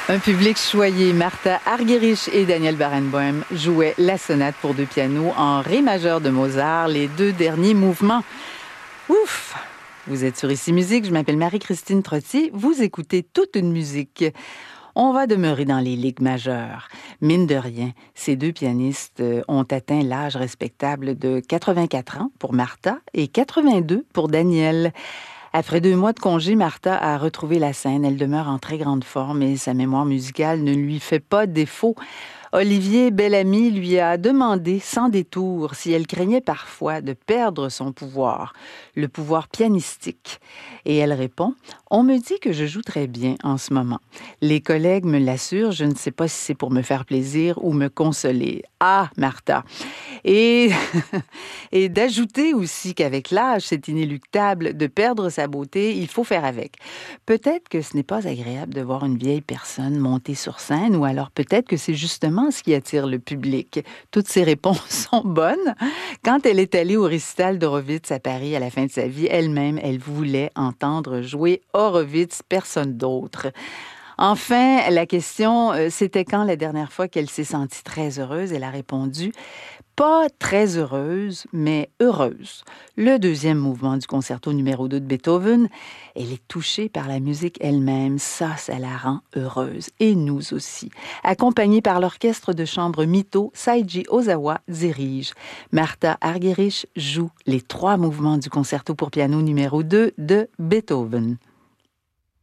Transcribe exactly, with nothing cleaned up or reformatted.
Un public choyé, Martha Argerich et Daniel Barenboim jouaient la sonate pour deux pianos en ré majeur de Mozart, les deux derniers mouvements. Ouf! Vous êtes sur Ici Musique, je m'appelle Marie-Christine Trottier, vous écoutez toute une musique. On va demeurer dans les ligues majeures. Mine de rien, ces deux pianistes ont atteint l'âge respectable de quatre-vingt-quatre ans pour Martha et quatre-vingt-deux pour Daniel. Après deux mois de congé, Martha a retrouvé la scène. Elle demeure en très grande forme et sa mémoire musicale ne lui fait pas défaut. Olivier Bellamy lui a demandé sans détour si elle craignait parfois de perdre son pouvoir, le pouvoir pianistique. Et elle répond « On me dit que je joue très bien en ce moment. Les collègues me l'assurent, je ne sais pas si c'est pour me faire plaisir ou me consoler. Ah, Martha! » Et, et d'ajouter aussi qu'avec l'âge, c'est inéluctable de perdre sa beauté, il faut faire avec. Peut-être que ce n'est pas agréable de voir une vieille personne monter sur scène, ou alors peut-être que c'est justement ce qui attire le public. Toutes ces réponses sont bonnes. Quand elle est allée au récital d'Horowitz à Paris à la fin de sa vie, elle-même, elle voulait entendre jouer Horowitz, personne d'autre. Enfin, la question, c'était quand la dernière fois qu'elle s'est sentie très heureuse? Elle a répondu « Pas très heureuse, mais heureuse ». Le deuxième mouvement du concerto numéro deux de Beethoven, elle est touchée par la musique elle-même. Ça, ça la rend heureuse. Et nous aussi. Accompagnée par l'orchestre de chambre Mito, Saiji Ozawa dirige. Martha Argerich joue les trois mouvements du concerto pour piano numéro deux de Beethoven.